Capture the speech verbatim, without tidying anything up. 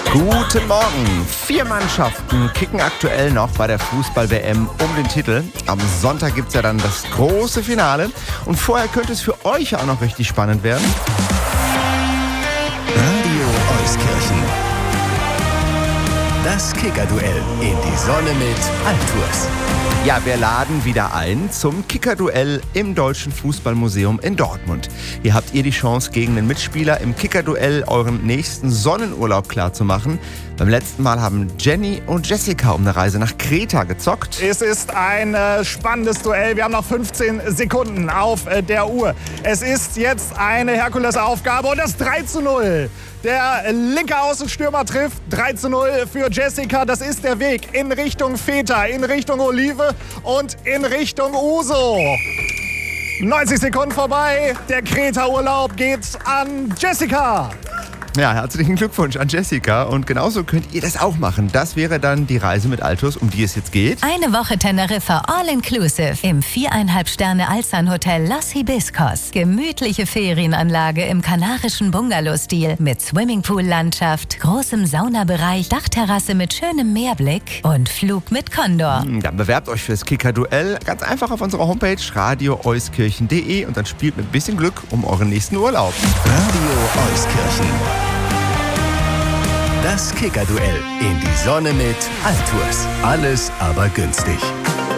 Guten Morgen. Vier Mannschaften kicken aktuell noch bei der Fußball-W M um den Titel. Am Sonntag gibt es ja dann das große Finale. Und vorher könnte es für euch auch noch richtig spannend werden. Radio Euskirchen. Das Kicker-Duell in die Sonne mit Altours. Ja, wir laden wieder ein zum Kicker-Duell im Deutschen Fußballmuseum in Dortmund. Hier habt ihr die Chance, gegen den Mitspieler im Kicker-Duell euren nächsten Sonnenurlaub klarzumachen. Beim letzten Mal haben Jenny und Jessica um eine Reise nach Kreta gezockt. Es ist ein äh, spannendes Duell. Wir haben noch fünfzehn Sekunden auf äh, der Uhr. Es ist jetzt eine Herkulesaufgabe und das drei zu null. Der linke Außenstürmer trifft. drei zu null für Jessica. Das ist der Weg in Richtung Feta, in Richtung Olive und in Richtung Uso. neunzig Sekunden vorbei. Der Kreta-Urlaub geht an Jessica. Ja, herzlichen Glückwunsch an Jessica. Und genauso könnt ihr das auch machen. Das wäre dann die Reise mit Altours, um die es jetzt geht. Eine Woche Teneriffa All-Inclusive im viereinhalb Sterne Alsan-Hotel Los Hibiscos. Gemütliche Ferienanlage im kanarischen Bungalow-Stil mit Swimmingpool-Landschaft, großem Saunabereich, Dachterrasse mit schönem Meerblick und Flug mit Condor. Dann bewerbt euch fürs Kicker-Duell ganz einfach auf unserer Homepage radio euskirchen punkt de und dann spielt mit ein bisschen Glück um euren nächsten Urlaub. Radio Euskirchen. Das Kicker-Duell in die Sonne mit Altours. Alles aber günstig.